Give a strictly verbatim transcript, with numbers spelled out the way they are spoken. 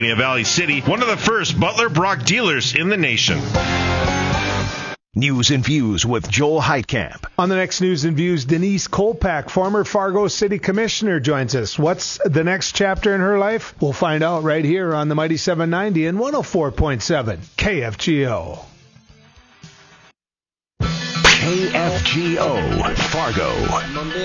Valley City, one of the first Butler Brock dealers in the nation. News and Views with Joel Heitkamp. On the next News and Views, Denise Kolpak, former Fargo City Commissioner, joins us. What's the next chapter in her life? We'll find out right here on the Mighty seven ninety and one oh four point seven K F G O. K F G O, Fargo.